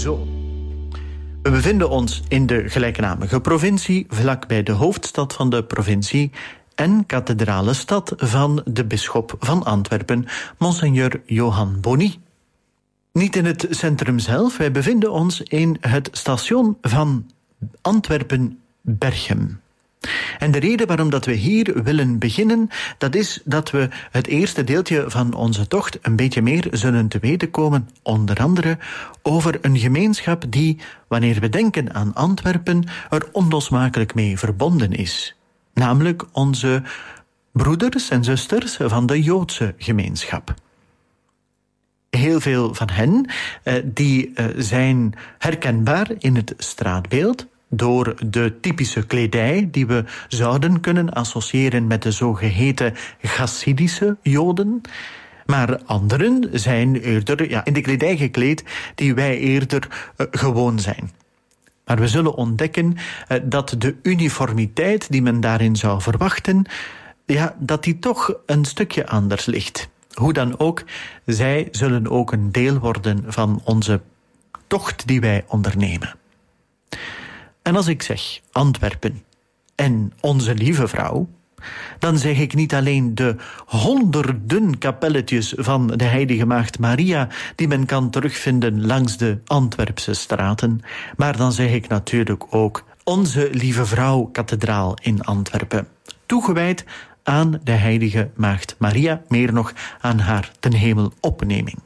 Zo. We bevinden ons in de gelijknamige provincie, vlakbij de hoofdstad van de provincie en kathedrale stad van de bisschop van Antwerpen, Monseigneur Johan Bonny. Niet in het centrum zelf, wij bevinden ons in het station van Antwerpen-Berchem. En de reden waarom dat we hier willen beginnen, dat is dat we het eerste deeltje van onze tocht een beetje meer zullen te weten komen, onder andere over een gemeenschap die, wanneer we denken aan Antwerpen, er onlosmakelijk mee verbonden is. Namelijk onze broeders en zusters van de Joodse gemeenschap. Heel veel van hen die zijn herkenbaar in het straatbeeld door de typische kledij die we zouden kunnen associëren met de zogeheten Chassidische Joden. Maar anderen zijn eerder in de kledij gekleed die wij eerder gewoon zijn. Maar we zullen ontdekken dat de uniformiteit die men daarin zou verwachten, dat die toch een stukje anders ligt. Hoe dan ook, zij zullen ook een deel worden van onze tocht die wij ondernemen. En als ik zeg Antwerpen en onze lieve vrouw, dan zeg ik niet alleen de honderden kapelletjes van de heilige maagd Maria die men kan terugvinden langs de Antwerpse straten, maar dan zeg ik natuurlijk ook onze lieve vrouw kathedraal in Antwerpen, toegewijd aan de heilige maagd Maria, meer nog aan haar ten hemel opneming.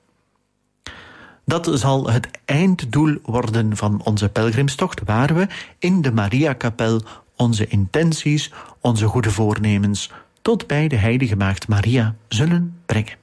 Dat zal het einddoel worden van onze pelgrimstocht, waar we in de Mariakapel onze intenties, onze goede voornemens tot bij de heilige maagd Maria zullen brengen.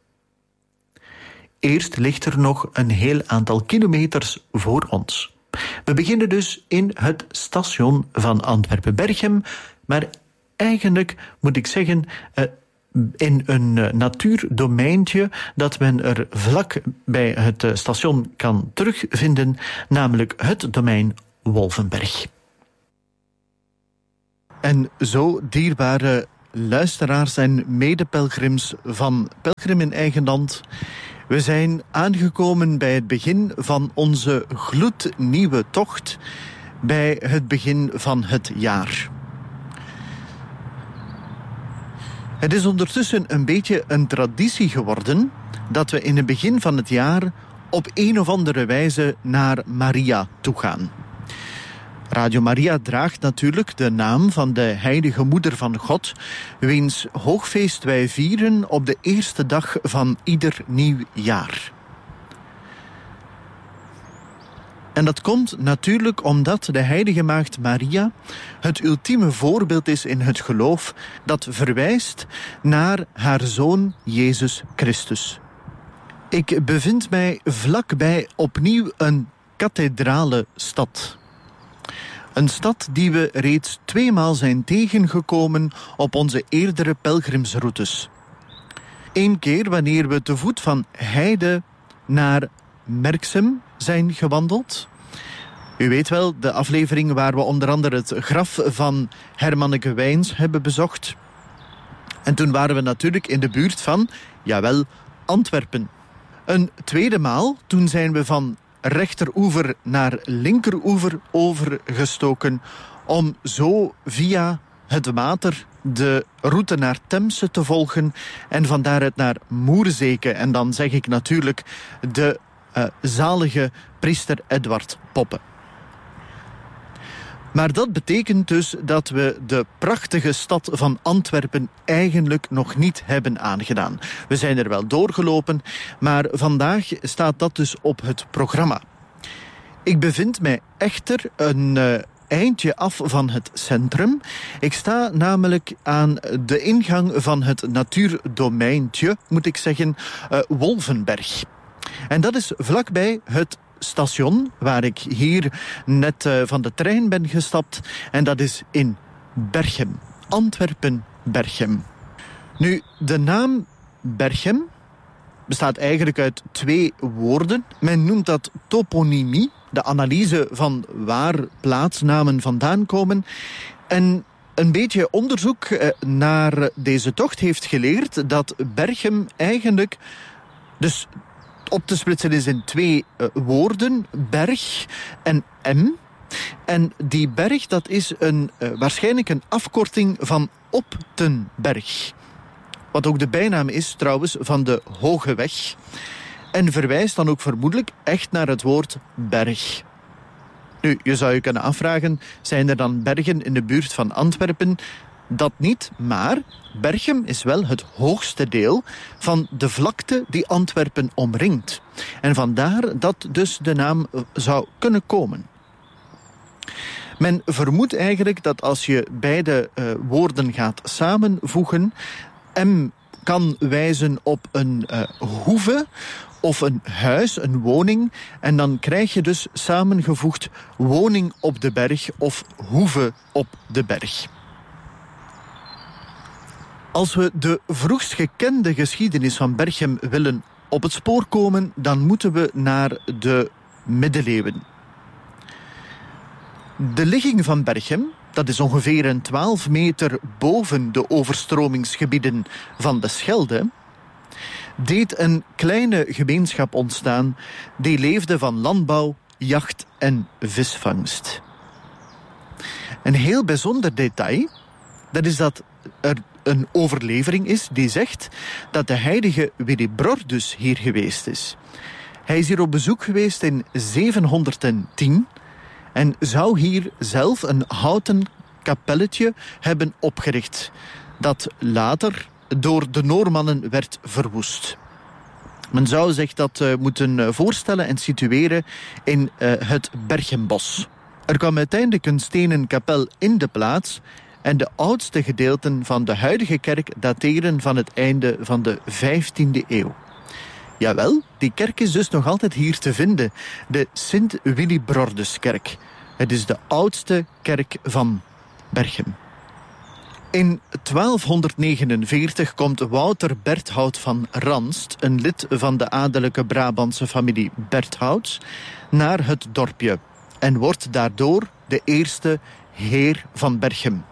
Eerst ligt er nog een heel aantal kilometers voor ons. We beginnen dus in het station van Antwerpen-Berchem, maar eigenlijk moet ik zeggen in een natuurdomeintje dat men er vlak bij het station kan terugvinden, namelijk het domein Wolvenberg. En zo, dierbare luisteraars en medepelgrims van Pelgrim in Eigen Land, we zijn aangekomen bij het begin van onze gloednieuwe tocht, bij het begin van het jaar. Het is ondertussen een beetje een traditie geworden dat we in het begin van het jaar op een of andere wijze naar Maria toe gaan. Radio Maria draagt natuurlijk de naam van de heilige moeder van God, wiens hoogfeest wij vieren op de eerste dag van ieder nieuw jaar. En dat komt natuurlijk omdat de heilige maagd Maria het ultieme voorbeeld is in het geloof dat verwijst naar haar zoon Jezus Christus. Ik bevind mij vlakbij opnieuw een kathedrale stad. Een stad die we reeds 2 maal zijn tegengekomen op onze eerdere pelgrimsroutes. 1 keer wanneer we te voet van Heide naar Merksem zijn gewandeld. U weet wel, de aflevering waar we onder andere het graf van Hermanneke Wijns hebben bezocht. En toen waren we natuurlijk in de buurt van, jawel, Antwerpen. Een tweede maal, toen zijn we van rechteroever naar linkeroever overgestoken om zo via het water de route naar Temse te volgen en van daaruit naar Moerzeke. En dan zeg ik natuurlijk de zalige priester Edward Poppe. Maar dat betekent dus dat we de prachtige stad van Antwerpen eigenlijk nog niet hebben aangedaan. We zijn er wel doorgelopen, maar vandaag staat dat dus op het programma. Ik bevind mij echter een eindje af van het centrum. Ik sta namelijk aan de ingang van het natuurdomeintje, moet ik zeggen, Wolvenberg. En dat is vlakbij het station waar ik hier net van de trein ben gestapt. En dat is in Berchem, Antwerpen-Berchem. Nu, de naam Berchem bestaat eigenlijk uit 2 woorden. Men noemt dat toponymie, de analyse van waar plaatsnamen vandaan komen. En een beetje onderzoek naar deze tocht heeft geleerd dat Berchem eigenlijk, dus op te splitsen is in 2 woorden, berg en M. En die berg, dat is waarschijnlijk een afkorting van op ten berg. Wat ook de bijnaam is trouwens van de Hoge Weg. En verwijst dan ook vermoedelijk echt naar het woord berg. Nu, je zou je kunnen afvragen, zijn er dan bergen in de buurt van Antwerpen? Dat niet, maar Berchem is wel het hoogste deel van de vlakte die Antwerpen omringt. En vandaar dat dus de naam zou kunnen komen. Men vermoedt eigenlijk dat als je beide woorden gaat samenvoegen, M kan wijzen op een hoeve of een huis, een woning. En dan krijg je dus samengevoegd woning op de berg of hoeve op de berg. Als we de vroegst gekende geschiedenis van Berchem willen op het spoor komen, dan moeten we naar de middeleeuwen. De ligging van Berchem, dat is ongeveer een 12 meter boven de overstromingsgebieden van de Schelde, deed een kleine gemeenschap ontstaan die leefde van landbouw, jacht en visvangst. Een heel bijzonder detail, dat is dat er een overlevering is die zegt dat de heilige Willibrordus hier geweest is. Hij is hier op bezoek geweest in 710 en zou hier zelf een houten kapelletje hebben opgericht, dat later door de Noormannen werd verwoest. Men zou zich dat moeten voorstellen en situeren in het Berchembos. Er kwam uiteindelijk een stenen kapel in de plaats en de oudste gedeelten van de huidige kerk dateren van het einde van de 15e eeuw. Jawel, die kerk is dus nog altijd hier te vinden, de Sint-Willibrorduskerk. Het is de oudste kerk van Berchem. In 1249 komt Wouter Berthout van Ranst, een lid van de adellijke Brabantse familie Berthouts, naar het dorpje en wordt daardoor de eerste heer van Berchem.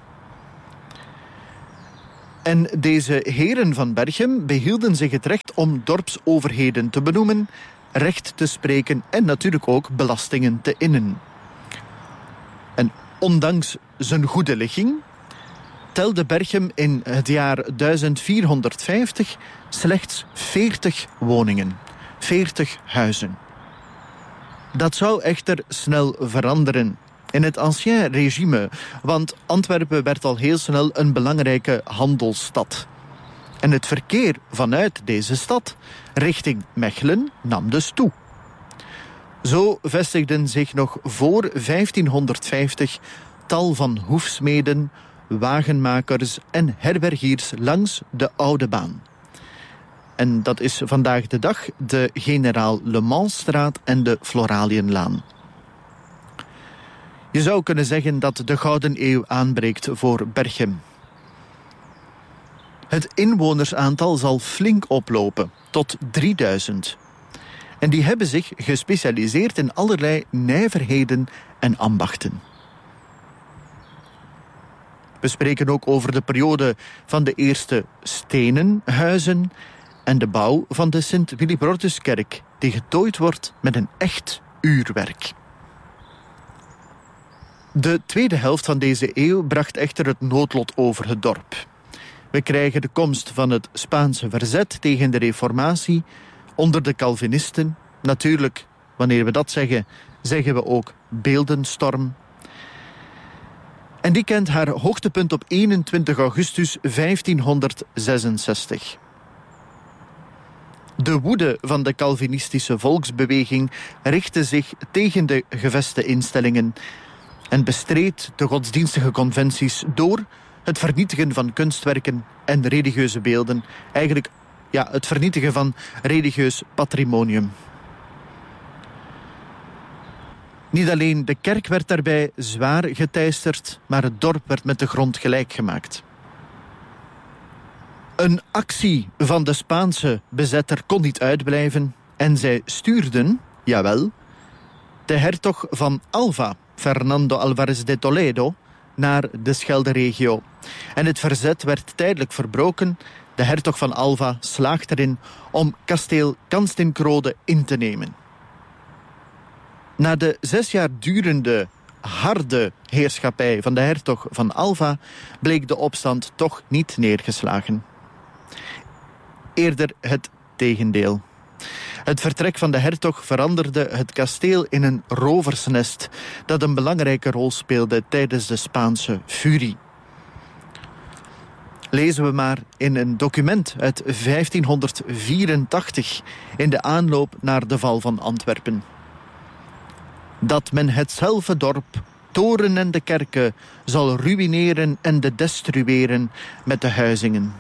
En deze heren van Berchem behielden zich het recht om dorpsoverheden te benoemen, recht te spreken en natuurlijk ook belastingen te innen. En ondanks zijn goede ligging telde Berchem in het jaar 1450 slechts 40 woningen, 40 huizen. Dat zou echter snel veranderen in het ancien regime, want Antwerpen werd al heel snel een belangrijke handelsstad. En het verkeer vanuit deze stad richting Mechelen nam dus toe. Zo vestigden zich nog voor 1550 tal van hoefsmeden, wagenmakers en herbergiers langs de Oude Baan. En dat is vandaag de dag de Generaal Le Mansstraat en de Floraliënlaan. Je zou kunnen zeggen dat de Gouden Eeuw aanbreekt voor Berchem. Het inwonersaantal zal flink oplopen, tot 3000. En die hebben zich gespecialiseerd in allerlei nijverheden en ambachten. We spreken ook over de periode van de eerste stenen huizen en de bouw van de Sint-Willibrorduskerk, die getooid wordt met een echt uurwerk. De tweede helft van deze eeuw bracht echter het noodlot over het dorp. We krijgen de komst van het Spaanse verzet tegen de Reformatie onder de Calvinisten. Natuurlijk, wanneer we dat zeggen, zeggen we ook beeldenstorm. En die kent haar hoogtepunt op 21 augustus 1566. De woede van de Calvinistische volksbeweging richtte zich tegen de geveste instellingen en bestreed de godsdienstige conventies door het vernietigen van kunstwerken en religieuze beelden. Eigenlijk het vernietigen van religieus patrimonium. Niet alleen de kerk werd daarbij zwaar geteisterd, maar het dorp werd met de grond gelijk gemaakt. Een actie van de Spaanse bezetter kon niet uitblijven en zij stuurden, jawel, de hertog van Alva, Fernando Álvarez de Toledo, naar de Schelderegio. En het verzet werd tijdelijk verbroken De hertog van Alva slaagt erin om kasteel Kanstinkrode in te nemen. Na de 6 jaar durende harde heerschappij van de hertog van Alva bleek de opstand toch niet neergeslagen. Eerder het tegendeel. Het vertrek van de hertog veranderde het kasteel in een roversnest dat een belangrijke rol speelde tijdens de Spaanse furie. Lezen we maar in een document uit 1584 in de aanloop naar de val van Antwerpen. Dat men hetzelfde dorp, toren en de kerken, zal ruïneren en de destrueren met de huizingen.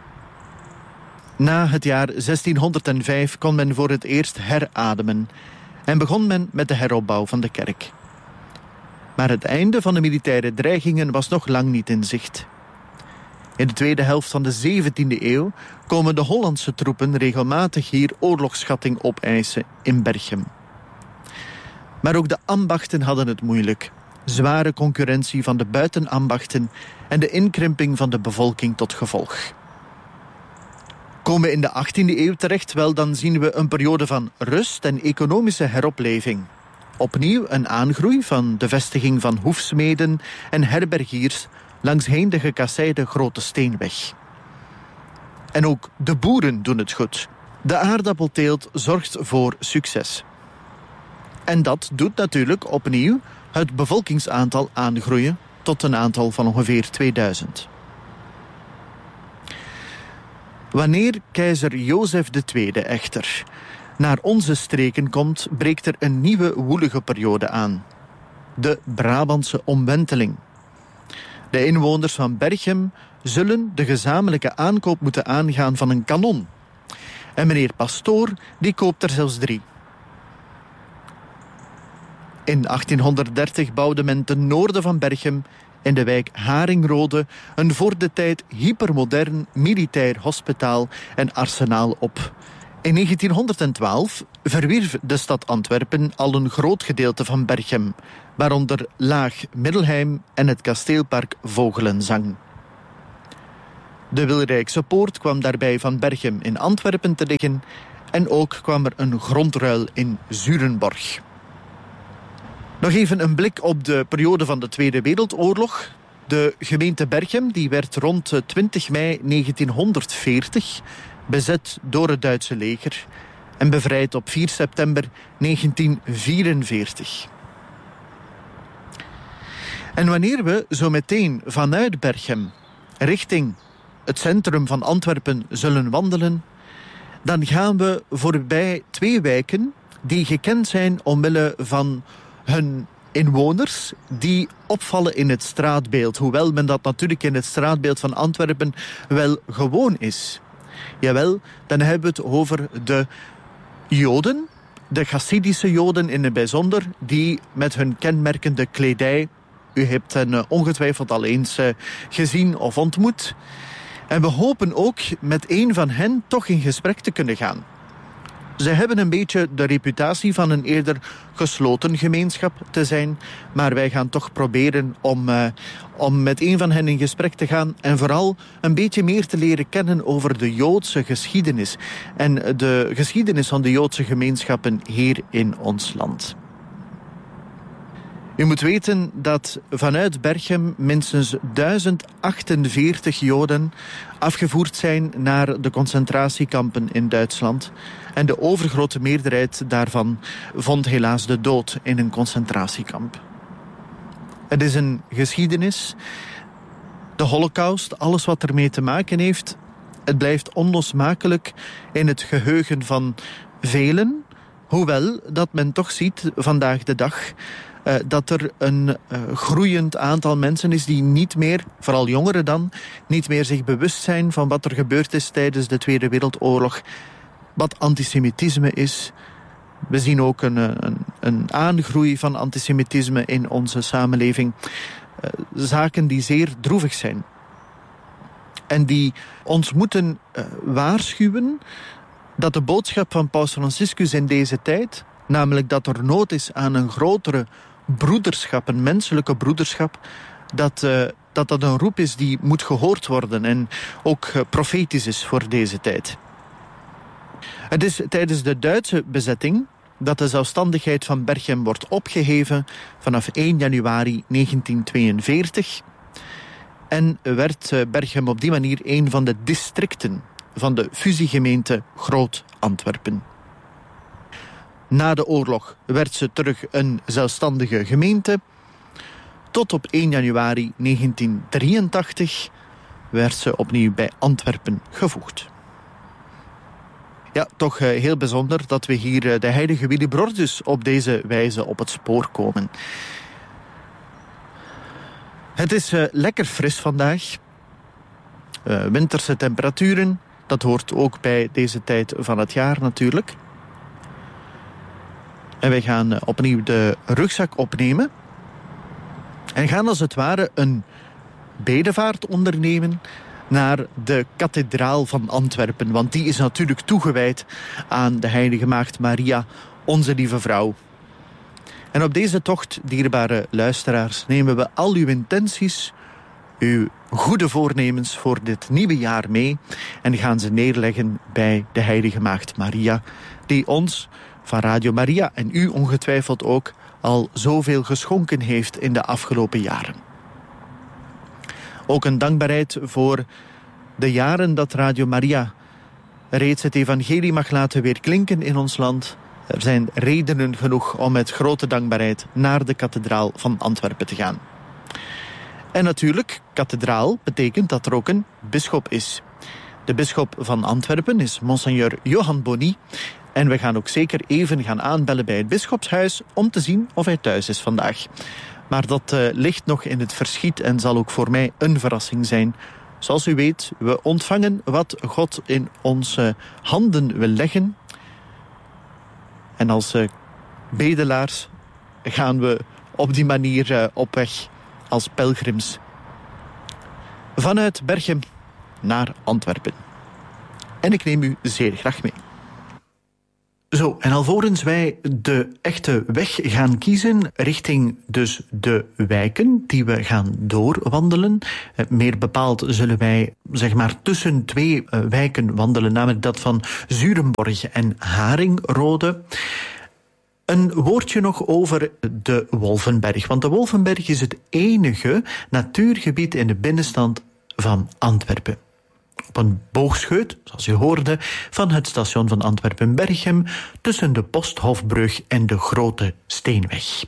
Na het jaar 1605 kon men voor het eerst herademen en begon men met de heropbouw van de kerk. Maar het einde van de militaire dreigingen was nog lang niet in zicht. In de tweede helft van de 17e eeuw komen de Hollandse troepen regelmatig hier oorlogsschatting opeisen in Berchem. Maar ook de ambachten hadden het moeilijk. Zware concurrentie van de buitenambachten en de inkrimping van de bevolking tot gevolg. Komen we in de 18e eeuw terecht, wel dan zien we een periode van rust en economische heropleving. Opnieuw een aangroei van de vestiging van hoefsmeden en herbergiers langsheen de gekasseide Grote Steenweg. En ook de boeren doen het goed. De aardappelteelt zorgt voor succes. En dat doet natuurlijk opnieuw het bevolkingsaantal aangroeien tot een aantal van ongeveer 2000. Wanneer keizer Jozef II echter naar onze streken komt, breekt er een nieuwe woelige periode aan. De Brabantse omwenteling. De inwoners van Berchem zullen de gezamenlijke aankoop moeten aangaan van een kanon. En meneer Pastoor, die koopt er zelfs 3. In 1830 bouwde men ten noorden van Berchem in de wijk Haringrode een voor de tijd hypermodern militair hospitaal en arsenaal op. In 1912 verwierf de stad Antwerpen al een groot gedeelte van Berchem, waaronder Laag Middelheim en het kasteelpark Vogelenzang. De Wilrijkse Poort kwam daarbij van Berchem in Antwerpen te liggen en ook kwam er een grondruil in Zurenborg. Nog even een blik op de periode van de Tweede Wereldoorlog. De gemeente Berchem die werd rond 20 mei 1940 bezet door het Duitse leger en bevrijd op 4 september 1944. En wanneer we zo meteen vanuit Berchem richting het centrum van Antwerpen zullen wandelen, dan gaan we voorbij 2 wijken die gekend zijn omwille van hun inwoners die opvallen in het straatbeeld. Hoewel men dat natuurlijk in het straatbeeld van Antwerpen wel gewoon is. Jawel, dan hebben we het over de Joden, de Chassidische Joden in het bijzonder, die met hun kenmerkende kledij, u hebt hen ongetwijfeld al eens gezien of ontmoet. En we hopen ook met een van hen toch in gesprek te kunnen gaan. Ze hebben een beetje de reputatie van een eerder gesloten gemeenschap te zijn, maar wij gaan toch proberen om met een van hen in gesprek te gaan en vooral een beetje meer te leren kennen over de Joodse geschiedenis en de geschiedenis van de Joodse gemeenschappen hier in ons land. U moet weten dat vanuit Berchem minstens 1048 Joden afgevoerd zijn naar de concentratiekampen in Duitsland. En de overgrote meerderheid daarvan vond helaas de dood in een concentratiekamp. Het is een geschiedenis, de Holocaust, alles wat ermee te maken heeft, het blijft onlosmakelijk in het geheugen van velen. Hoewel dat men toch ziet vandaag de dag dat er een groeiend aantal mensen is die niet meer, vooral jongeren dan, niet meer zich bewust zijn van wat er gebeurd is tijdens de Tweede Wereldoorlog. Wat antisemitisme is. We zien ook een aangroei van antisemitisme in onze samenleving. Zaken die zeer droevig zijn. En die ons moeten waarschuwen dat de boodschap van Paus Franciscus in deze tijd, namelijk dat er nood is aan een grotere broederschap, een menselijke broederschap, dat dat een roep is die moet gehoord worden en ook profetisch is voor deze tijd. Het is tijdens de Duitse bezetting dat de zelfstandigheid van Berchem wordt opgeheven vanaf 1 januari 1942 en werd Berchem op die manier een van de districten van de fusiegemeente Groot-Antwerpen. Na de oorlog werd ze terug een zelfstandige gemeente. Tot op 1 januari 1983 werd ze opnieuw bij Antwerpen gevoegd. Ja, toch heel bijzonder dat we hier de heilige Willibrordus op deze wijze op het spoor komen. Het is lekker fris vandaag. Winterse temperaturen, dat hoort ook bij deze tijd van het jaar natuurlijk. En wij gaan opnieuw de rugzak opnemen. En gaan als het ware een bedevaart ondernemen naar de kathedraal van Antwerpen. Want die is natuurlijk toegewijd aan de heilige maagd Maria, onze lieve vrouw. En op deze tocht, dierbare luisteraars, nemen we al uw intenties, uw goede voornemens voor dit nieuwe jaar mee en gaan ze neerleggen bij de heilige maagd Maria, die ons van Radio Maria en u ongetwijfeld ook al zoveel geschonken heeft in de afgelopen jaren. Ook een dankbaarheid voor de jaren dat Radio Maria reeds het evangelie mag laten weerklinken in ons land. Er zijn redenen genoeg om met grote dankbaarheid naar de kathedraal van Antwerpen te gaan. En natuurlijk, kathedraal betekent dat er ook een bisschop is. De bisschop van Antwerpen is Monseigneur Johan Bonny. En we gaan ook zeker even gaan aanbellen bij het bisschopshuis om te zien of hij thuis is vandaag. Maar dat ligt nog in het verschiet en zal ook voor mij een verrassing zijn. Zoals u weet, we ontvangen wat God in onze handen wil leggen. En als bedelaars gaan we op die manier op weg als pelgrims. Vanuit Berchem naar Antwerpen. En ik neem u zeer graag mee. Zo, en alvorens wij de echte weg gaan kiezen richting dus de wijken die we gaan doorwandelen. Meer bepaald zullen wij zeg maar tussen twee wijken wandelen, namelijk dat van Zurenborg en Haringrode. Een woordje nog over de Wolvenberg. Want de Wolvenberg is het enige natuurgebied in de binnenstand van Antwerpen. Op een boogscheut, zoals u hoorde, van het station van Antwerpen-Berchem tussen de Posthofbrug en de Grote Steenweg.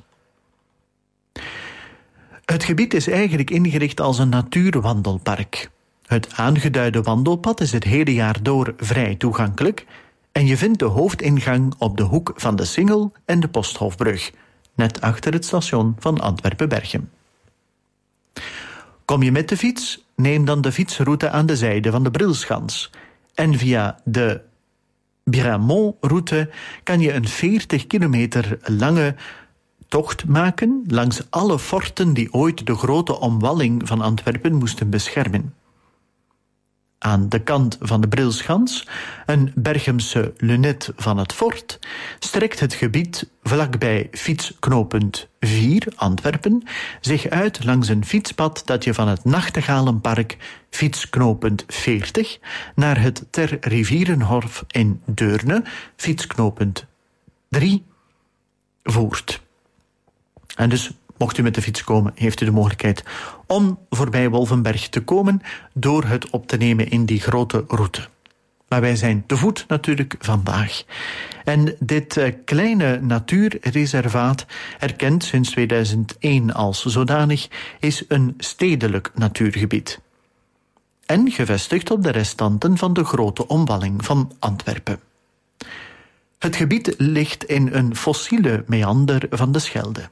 Het gebied is eigenlijk ingericht als een natuurwandelpark. Het aangeduide wandelpad is het hele jaar door vrij toegankelijk en je vindt de hoofdingang op de hoek van de Singel en de Posthofbrug, net achter het station van Antwerpen-Berchem. Kom je met de fiets? Neem dan de fietsroute aan de zijde van de Brilschans. En via de Biramont-route kan je een 40 kilometer lange tocht maken langs alle forten die ooit de grote omwalling van Antwerpen moesten beschermen. Aan de kant van de Brilschans, een Berchemse lunet van het fort, strekt het gebied vlakbij fietsknooppunt 4 Antwerpen zich uit langs een fietspad dat je van het Nachtegalenpark fietsknooppunt 40 naar het Ter Rivierenhof in Deurne fietsknooppunt 3 voert. En dus mocht u met de fiets komen, heeft u de mogelijkheid om voorbij Wolvenberg te komen door het op te nemen in die grote route. Maar wij zijn te voet natuurlijk vandaag. En dit kleine natuurreservaat, erkend sinds 2001 als zodanig, is een stedelijk natuurgebied. En gevestigd op de restanten van de grote omwalling van Antwerpen. Het gebied ligt in een fossiele meander van de Schelde.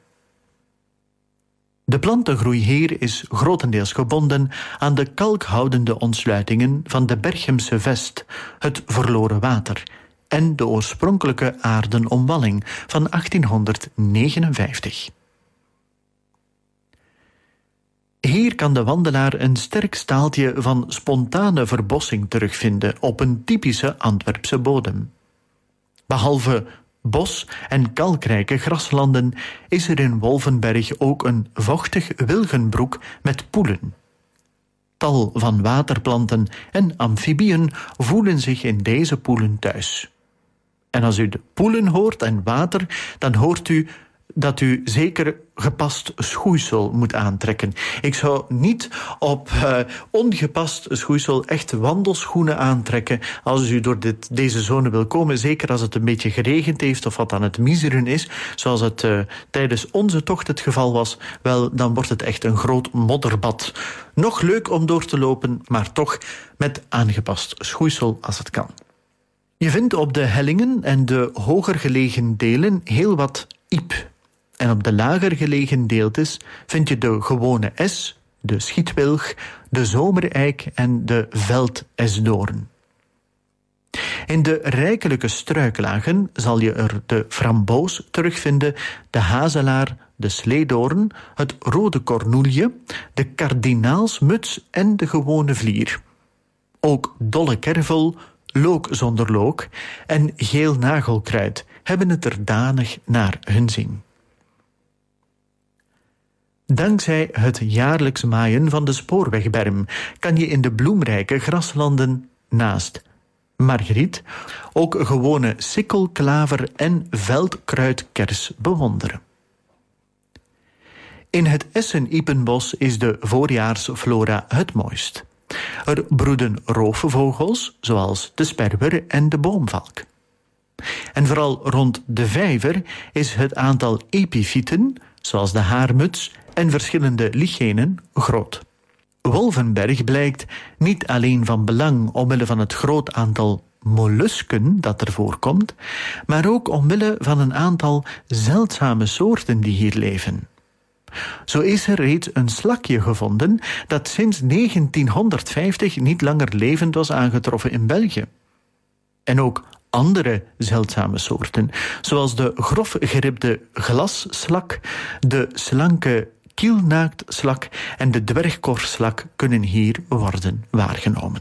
De plantengroei hier is grotendeels gebonden aan de kalkhoudende ontsluitingen van de Berchemse Vest, het verloren water, en de oorspronkelijke aardenomwalling van 1859. Hier kan de wandelaar een sterk staaltje van spontane verbossing terugvinden op een typische Antwerpse bodem. Behalve bos- en kalkrijke graslanden is er in Wolvenberg ook een vochtig wilgenbroek met poelen, Tal van waterplanten en amfibieën voelen zich in deze poelen thuis. En als u de poelen hoort en water, dan hoort u dat u zeker gepast schoeisel moet aantrekken. Ik zou niet op ongepast schoeisel echt wandelschoenen aantrekken als u door deze zone wil komen. Zeker als het een beetje geregend heeft of wat aan het miseren is, zoals het tijdens onze tocht het geval was. Wel, dan wordt het echt een groot modderbad. Nog leuk om door te lopen, maar toch met aangepast schoeisel als het kan. Je vindt op de hellingen en de hoger gelegen delen heel wat iep. En op de lager gelegen deeltes vind je de gewone es, de schietwilg, de zomereik en de veldesdoorn. In de rijkelijke struiklagen zal je er de framboos terugvinden, de hazelaar, de sleedoorn, het rode kornoelje, de kardinaalsmuts en de gewone vlier. Ook dolle kervel, look zonder look en geel nagelkruid hebben het er danig naar hun zin. Dankzij het jaarlijks maaien van de spoorwegberm kan je in de bloemrijke graslanden naast margriet ook gewone sikkelklaver en veldkruidkers bewonderen. In het Essen-Iepenbos is de voorjaarsflora het mooist. Er broeden roofvogels, zoals de sperwer en de boomvalk. En vooral rond de vijver is het aantal epifieten, zoals de haarmuts en verschillende lichenen, groot. Wolvenberg blijkt niet alleen van belang omwille van het groot aantal mollusken dat er voorkomt, maar ook omwille van een aantal zeldzame soorten die hier leven. Zo is er reeds een slakje gevonden dat sinds 1950 niet langer levend was aangetroffen in België. En ook andere zeldzame soorten, zoals de grofgeribde glasslak, de slanke kielnaaktslak en de dwergkorslak kunnen hier worden waargenomen.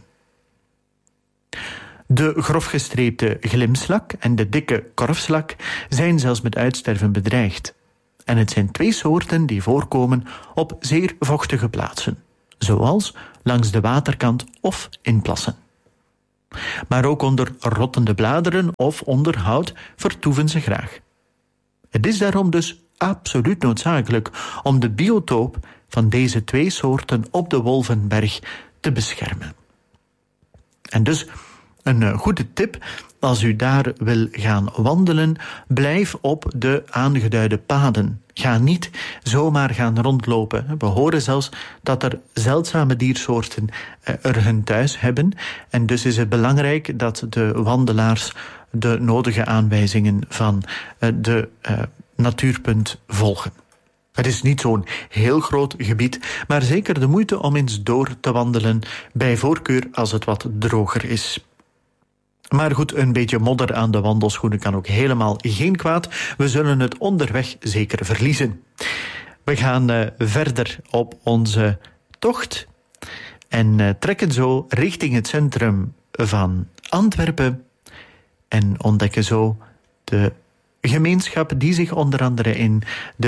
De grofgestreepte glimslak en de dikke korfslak zijn zelfs met uitsterven bedreigd. En het zijn twee soorten die voorkomen op zeer vochtige plaatsen, zoals langs de waterkant of in plassen. Maar ook onder rottende bladeren of onder hout vertoeven ze graag. Het is daarom dus absoluut noodzakelijk om de biotoop van deze twee soorten op de Wolvenberg te beschermen. En dus een goede tip, als u daar wil gaan wandelen, blijf op de aangeduide paden. Ga niet zomaar gaan rondlopen. We horen zelfs dat er zeldzame diersoorten er hun thuis hebben. En dus is het belangrijk dat de wandelaars de nodige aanwijzingen van de natuurpunt volgen. Het is niet zo'n heel groot gebied, maar zeker de moeite om eens door te wandelen, bij voorkeur als het wat droger is. Maar goed, een beetje modder aan de wandelschoenen kan ook helemaal geen kwaad. We zullen het onderweg zeker verliezen. We gaan verder op onze tocht en trekken zo richting het centrum van Antwerpen en ontdekken zo de gemeenschap die zich onder andere in de